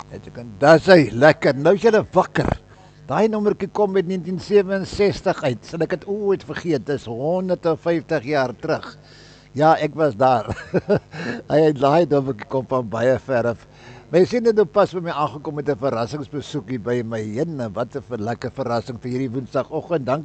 Het ek en dis hy, lekker. Nou is jy wakker. Daai nommertjie kom met 1967 uit. Sal ek dit ooit vergeet? Dis 150 jaar terug. Ja, ek was daar. Hy het daai nommertjie kom van baie ver af. My sien het nou pas by my aangekom met 'n verrassingsbesoekie by my heen. Wat 'n lekker verrassing vir hierdie Woensdagoggend. Dankie